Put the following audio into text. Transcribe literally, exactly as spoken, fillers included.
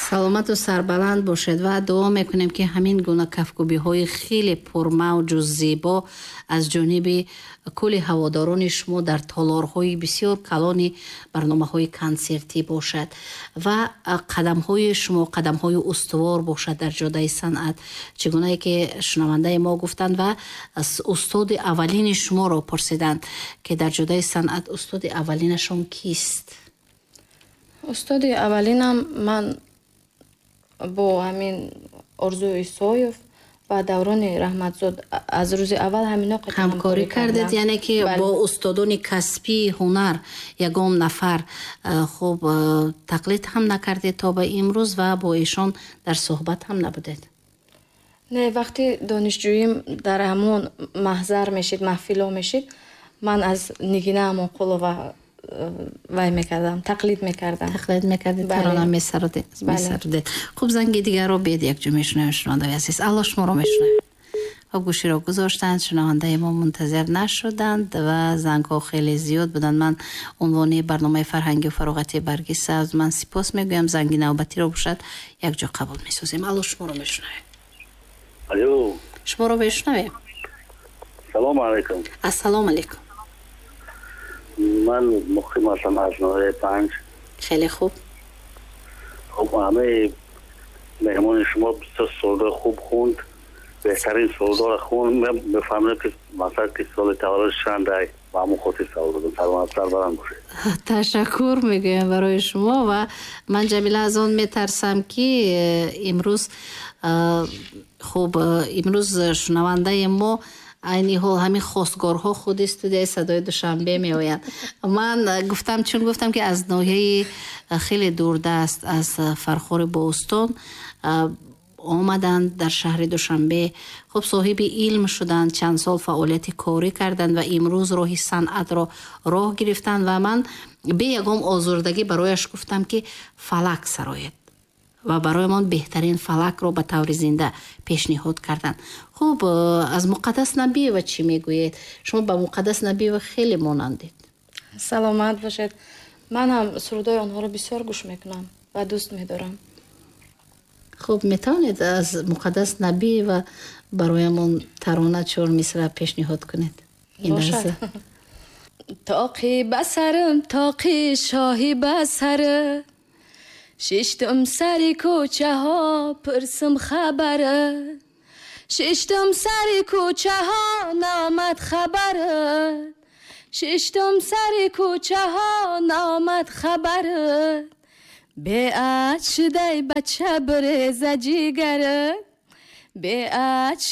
саломату сарбаланд бошед ва дуо мекунем ки ҳамин гуна кафкубиҳои хеле пурмавҷу зебо аз ҷониби кулли ҳаводорони шумо дар толорҳои бисёр калони барномаҳои консертӣ бошад ва қадамҳои шумо қадамҳои устувор бошад дар ҷодаи санъат, чӣ гунае ки шунавандаи мо гуфтанд ва устоди аввалини шуморо пурсиданд ки дар ҷодаи санъат устоди аввалинашон кист? устоди аввалинам ман бо ҳамин Орзу Исоев ва Даврони Раҳматзод аз рӯзи аввал ҳамино ҳамкорӣ кардед, яъне ки бо устодони касбии ҳунар ягон нафар хуб тақлид ҳам накардед то ба имрӯз ва бо эшон дар суҳбат ҳам набудед? Не, вақти донишҷӯим дар ҳамон маҳзар мешид, маҳфило мешид, ман аз Нигина Амонқулова вай мекардам, тақлид мекардам. Тақлид мекардед, тарона месарудед. Хуб, занги дигарро бед якҷо мешунавем шунавандаи азиз. Алло, шуморо мешунавем. ва гӯширо гузоштанд, шунавандаи мо мунтазир нашуданд ва зангҳо хеле зиёд буданд. Ман унвони барномаи фарҳангию фароғати барги сабз ман сипос мегӯям. занги навбатиро бошад якҷо қабул месозем. Алло, шуморо мешунавем. Алло. Шуморо мешунавем. Салом алейкум. Ассалому алейкум. من مقیم هستم از نوره پنج. خیلی خوب. خب همه مهمان شما بسیار سالدار خوب خوند، بهترین سالدار خوند. من بفهمم که مثلا که سال تولدشان دای و همون خاطر سال دادم. سلامت سربلند باشید. تشکر میگویم برای شما و من جمیله از آن میترسم که امروز خوب امروز شنونده ما айни ҳол ҳамин хостгорҳо худи студияи садои душанбе меоянд. ман гуфтам чун гуфтам ки аз ноҳияи хеле дурдаст аз Фархори Бостон омаданд дар шаҳри Душанбе. хуб соҳиби илм шуданд, чанд сол фаъолияти корӣ карданд ва имрӯз роҳи санъатро роҳ гирифтанд ва ман бе ягон озурдагӣ барояш гуфтам ки фалак сароед ва бароямон беҳтарин фалакро ба таври зинда пешниҳод карданд. хуб, аз Муқаддас Набиева чӣ мегӯед? Шумо ба Муқаддас Набиева хеле монандед. саломат бошед. ман ҳам сурудои онҳоро бисёр гӯш мекунам ва дӯст медорам. хуб, метавонед аз Муқаддас Набиева бароямон тарона чор мисра пешниҳод кунед? бошад. тоқи басарам, тоқи шоҳи басарам, ششتم سری کوچه ها پرسم خبره، ششتم سری کوچه ها نامد خبره، ششتم سری کوچه ها نامد خبره، به اچ شده بچه بریزه جیگره، به اچ